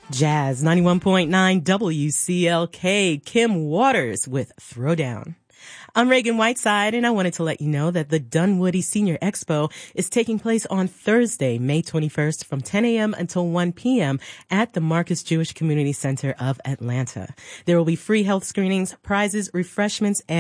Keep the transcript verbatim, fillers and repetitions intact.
Jazz ninety-one point nine W C L K, Kim Waters with Throwdown. I'm Reagan Whiteside, and I wanted to let you know that the Dunwoody Senior Expo is taking place on Thursday, May twenty-first from ten a.m. until one p.m. at the Marcus Jewish Community Center of Atlanta. There will be free health screenings, prizes, refreshments, and